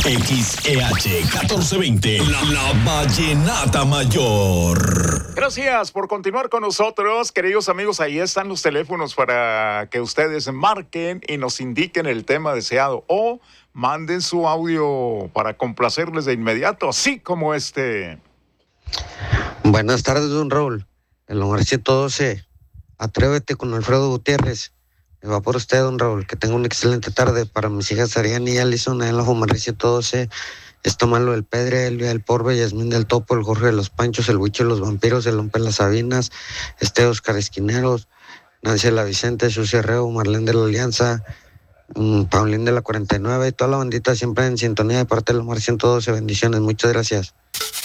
XEH 1420, la Vallenata Mayor. Gracias por continuar con nosotros, queridos amigos. Ahí están los teléfonos para que ustedes marquen y nos indiquen el tema deseado o manden su audio para complacerles de inmediato, así como este. Buenas tardes, don Raúl. El Omar 112. Atrévete con Alfredo Gutiérrez. Me va por usted, don Raúl. Que tenga una excelente tarde. Para mis hijas Ariane y Alison, en la Omar 112. Está malo el Pedre, Elvia del Porbe, Yasmín del Topo, el Jorge de los Panchos, el Huicho de los Vampiros, el Lompe de las Sabinas, Oscar Esquineros, Nancy de la Vicente, Sucia Reo, Marlene de la Alianza, Paulín de la 49 y toda la bandita siempre en sintonía de parte del Omar 112. Bendiciones, muchas gracias.